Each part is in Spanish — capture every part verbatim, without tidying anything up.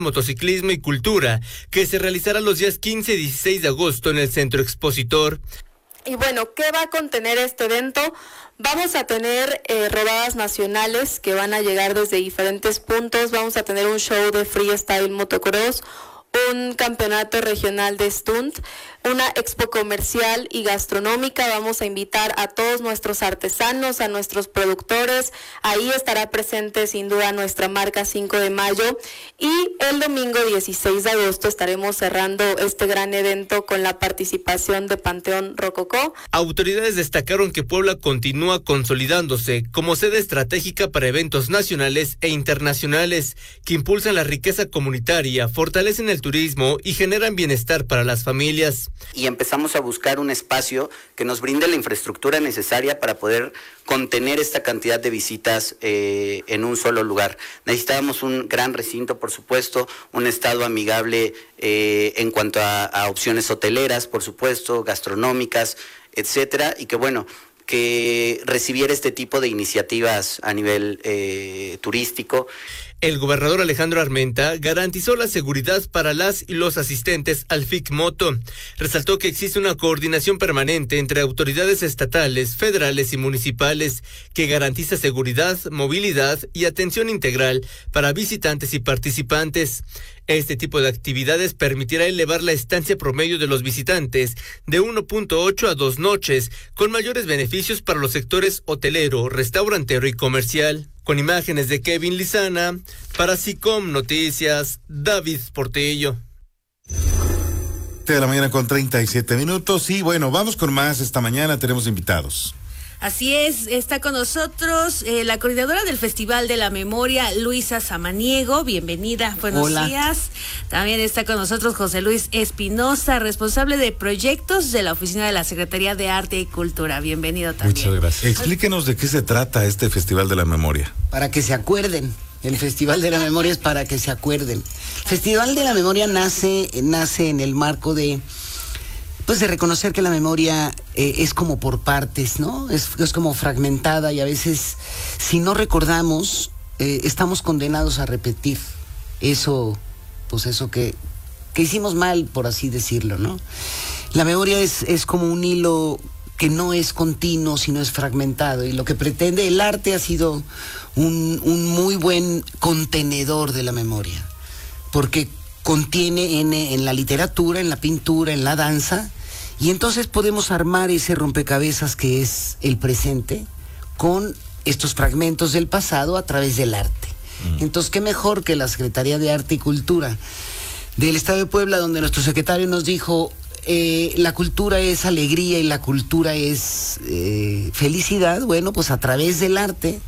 Motociclismo y Cultura, que se realizará los días quince y dieciséis de agosto en el Centro Expositor. Y bueno, ¿qué va a contener este evento? Vamos a tener eh, rodadas nacionales que van a llegar desde diferentes puntos. Vamos a tener un show de freestyle motocross, un campeonato regional de stunt, una expo comercial y gastronómica. Vamos a invitar a todos nuestros artesanos, a nuestros productores. Ahí estará presente sin duda nuestra marca cinco de mayo. Y el domingo dieciséis de agosto estaremos cerrando este gran evento con la participación de Panteón Rococó. Autoridades destacaron que Puebla continúa consolidándose como sede estratégica para eventos nacionales e internacionales que impulsan la riqueza comunitaria, fortalecen el turismo y generan bienestar para las familias. Y empezamos a buscar un espacio que nos brinde la infraestructura necesaria para poder contener esta cantidad de visitas eh, en un solo lugar. Necesitábamos un gran recinto, por supuesto, un estado amigable eh, en cuanto a, a opciones hoteleras, por supuesto, gastronómicas, etcétera, y que bueno, que recibiera este tipo de iniciativas a nivel eh, turístico. El gobernador Alejandro Armenta garantizó la seguridad para las y los asistentes al FICMoto. Resaltó que existe una coordinación permanente entre autoridades estatales, federales y municipales que garantiza seguridad, movilidad y atención integral para visitantes y participantes. Este tipo de actividades permitirá elevar la estancia promedio de los visitantes de uno punto ocho a dos noches, con mayores beneficios para los sectores hotelero, restaurantero y comercial. Con imágenes de Kevin Lizana, para SICOM Noticias, David Portillo. De la mañana con treinta y siete minutos. Y bueno, vamos con más. Esta mañana tenemos invitados. Así es, está con nosotros eh, la coordinadora del Festival de la Memoria, Luisa Samaniego. Bienvenida, buenos Hola. días. También está con nosotros José Luis Espinosa, responsable de proyectos de la Oficina de la Secretaría de Arte y Cultura. Bienvenido también. Muchas gracias. Explíquenos de qué se trata este Festival de la Memoria. Para que se acuerden. El Festival de la Memoria es para que se acuerden. El Festival de la Memoria nace, nace en el marco de... pues de reconocer que la memoria eh, es como por partes, ¿no? Es, es como fragmentada y a veces, si no recordamos, eh, estamos condenados a repetir eso, pues eso que, que hicimos mal, por así decirlo, ¿no? La memoria es, es como un hilo que no es continuo, sino es fragmentado, y lo que pretende el arte ha sido un, un muy buen contenedor de la memoria, porque contiene en, en la literatura, en la pintura, en la danza, y entonces podemos armar ese rompecabezas que es el presente con estos fragmentos del pasado a través del arte. Mm. Entonces, qué mejor que la Secretaría de Arte y Cultura del Estado de Puebla, donde nuestro secretario nos dijo, eh, la cultura es alegría y la cultura es eh, felicidad. Bueno, pues a través del arte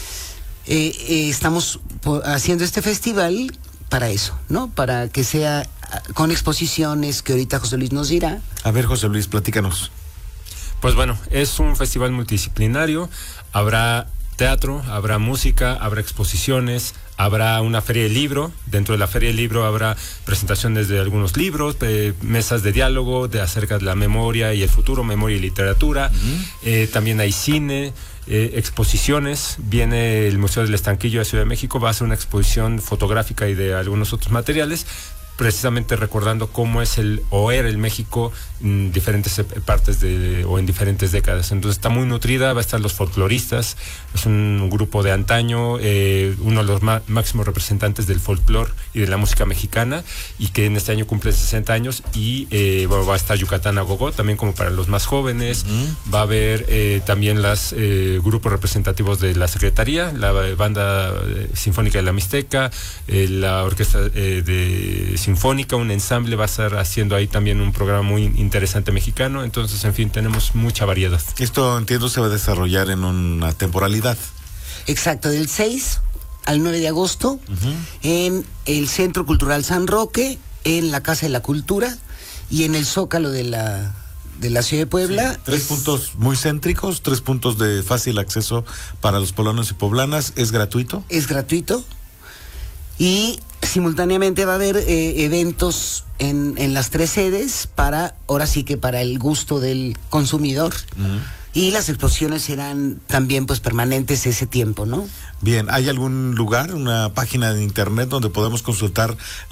eh, eh, estamos haciendo este festival para eso, ¿no? Para que sea con exposiciones que ahorita José Luis nos dirá. A ver, José Luis, platícanos. Pues bueno, es un festival multidisciplinario, habrá teatro, habrá música, habrá exposiciones, habrá una feria de libro. Dentro de la feria de libro habrá presentaciones de algunos libros, eh, mesas de diálogo de acerca de la memoria y el futuro, memoria y literatura. Uh-huh. eh, también hay cine, eh, exposiciones. Viene el Museo del Estanquillo de Ciudad de México, va a hacer una exposición fotográfica y de algunos otros materiales, precisamente recordando cómo es el o era el México en diferentes partes de o en diferentes décadas. Entonces está muy nutrida, va a estar los folcloristas, es un grupo de antaño, eh, uno de los má- máximos representantes del folclore y de la música mexicana, y que en este año cumple sesenta años, y eh, bueno, va a estar Yucatán a Gogó, también como para los más jóvenes. Uh-huh. Va a haber eh, también los eh, grupos representativos de la Secretaría, la Banda eh, Sinfónica de la Mixteca, eh, la Orquesta eh, de Sinfónica, un ensamble va a estar haciendo ahí también un programa muy interesante mexicano. Entonces, en fin, tenemos mucha variedad. Esto, entiendo, se va a desarrollar en una temporalidad. Exacto, del seis al nueve de agosto, uh-huh, en el Centro Cultural San Roque, en la Casa de la Cultura y en el Zócalo de la, de la Ciudad de Puebla. Sí, tres es... puntos muy céntricos, tres puntos de fácil acceso para los poblanos y poblanas. ¿Es gratuito? Es gratuito. Y simultáneamente va a haber eh, eventos en, en las tres sedes para, ahora sí que para el gusto del consumidor. Uh-huh. Y las exposiciones serán también pues permanentes ese tiempo, ¿no? Bien, ¿hay algún lugar, una página de internet donde podemos consultar